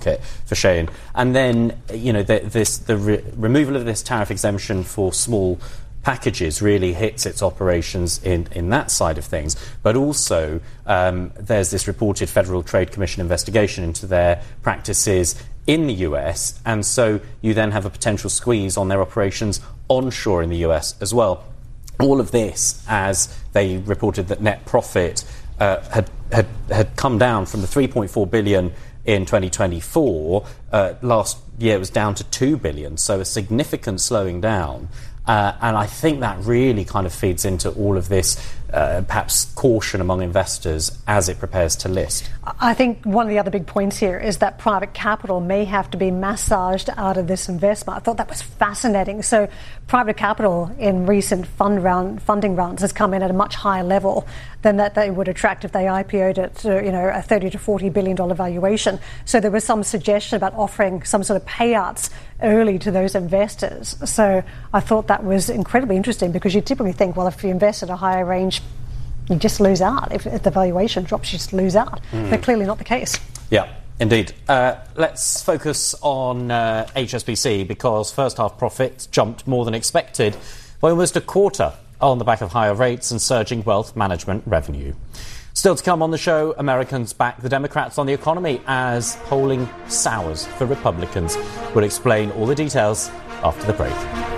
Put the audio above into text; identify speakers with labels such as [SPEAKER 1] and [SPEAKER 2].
[SPEAKER 1] market for Shein. And then, the removal of this tariff exemption for small packages really hits its operations in that side of things. But also, there's this reported Federal Trade Commission investigation into their practices in the US, and so you then have a potential squeeze on their operations onshore in the US as well. All of this, as they reported that net profit had come down from the 3.4 billion in 2024. Last year it was down to 2 billion, so a significant slowing down. And I think that really kind of feeds into all of this, perhaps caution among investors as it prepares to list.
[SPEAKER 2] I think one of the other big points here is that private capital may have to be massaged out of this investment. I thought that was fascinating. So private capital in recent funding rounds has come in at a much higher level than that they would attract if they IPO'd at a $30 to $40 billion valuation. So there was some suggestion about offering some sort of payouts early to those investors. So I thought that was incredibly interesting, because you typically think, well, if you invest at a higher range, you just lose out. If the valuation drops, you just lose out. But clearly not the case.
[SPEAKER 1] Yeah, indeed. Let's focus on HSBC, because first half profits jumped more than expected by almost a quarter on the back of higher rates and surging wealth management revenue. Still to come on the show, Americans back the Democrats on the economy as polling sours for Republicans. We'll explain all the details after the break.